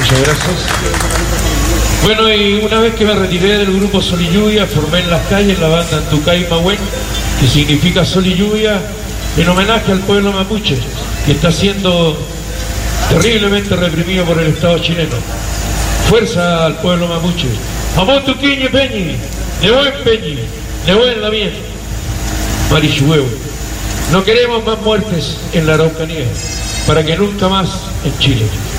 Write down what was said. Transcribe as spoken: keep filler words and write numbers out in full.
Muchas gracias. Bueno, y una vez que me retiré del grupo Sol y Lluvia, formé en las calles la banda Antucay Mahuen, que significa Sol y Lluvia, en homenaje al pueblo mapuche, que está siendo terriblemente reprimido por el Estado chileno. Fuerza al pueblo mapuche. Vamos tuquiñe peñi, de buen peñi, de buen la bien. Marichuhuevo. No queremos más muertes en la Araucanía, para que nunca más en Chile.